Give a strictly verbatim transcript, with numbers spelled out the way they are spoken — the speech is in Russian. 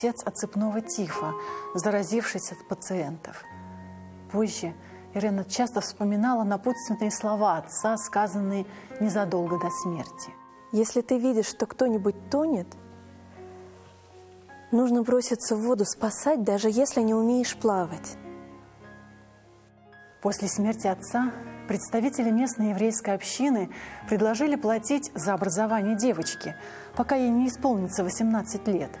Отец от цепного тифа, заразившись от пациентов. Позже Ирена часто вспоминала напутственные слова отца, сказанные незадолго до смерти. Если ты видишь, что кто-нибудь тонет, нужно броситься в воду спасать, даже если не умеешь плавать. После смерти отца представители местной еврейской общины предложили платить за образование девочки, пока ей не исполнится восемнадцать лет.